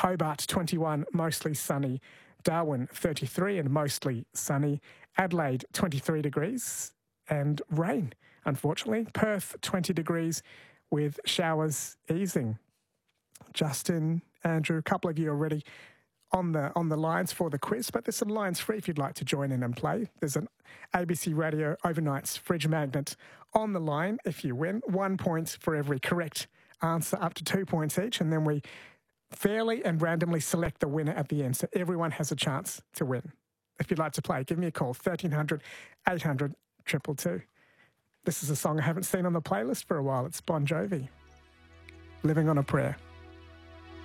Hobart 21, mostly sunny. Darwin 33 and mostly sunny. Adelaide 23 degrees and rain, unfortunately. Perth 20 degrees with showers easing. Justin, Andrew, a couple of you already on the lines for the quiz, but there's some lines free if you'd like to join in and play. There's an ABC Radio Overnight's fridge magnet on the line if you win. 1 point for every correct answer, up to 2 points each, and then we fairly and randomly select the winner at the end, so everyone has a chance to win. If you'd like to play, give me a call, 1300 800 222. This is a song I haven't seen on the playlist for a while. It's Bon Jovi, Living on a Prayer.